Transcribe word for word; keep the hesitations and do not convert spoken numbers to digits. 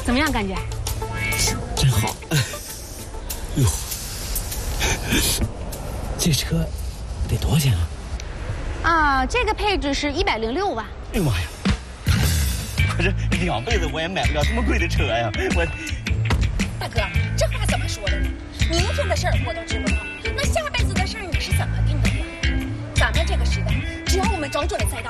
怎么样感觉？ 真好。哟，这车得多少钱啊？ 啊，这个配置是一百零六万。 哎呦妈呀！可是两辈子我也买不了这么贵的车呀！我， 大哥，这话怎么说的呢？明天的事儿我都知不道，那下辈子的事儿你是怎么定的呀？咱们这个时代，只要我们找准了赛道，